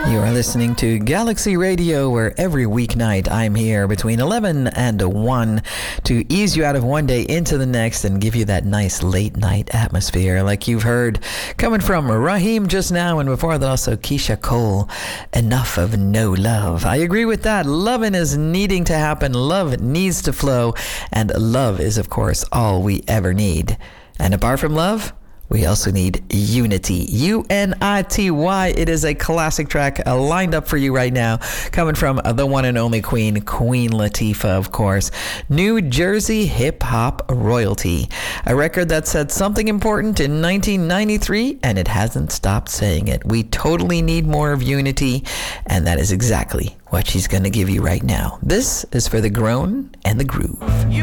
You are listening to Galaxy Radio, where every weeknight I'm here between 11 and 1 to ease you out of one day into the next and give you that nice late night atmosphere like you've heard coming from Raheem just now, and before that also Keisha Cole, Enough of No Love. I agree with that. Loving is needing to happen. Love needs to flow, and love is, of course, all we ever need. And apart from love, we also need unity. Unity. It is a classic track lined up for you right now, coming from the one and only Queen Latifah, of course. New Jersey hip hop royalty. A record that said something important in 1993, and it hasn't stopped saying it. We totally need more of unity, and that is exactly what she's going to give you right now. This is for the grown and the groove.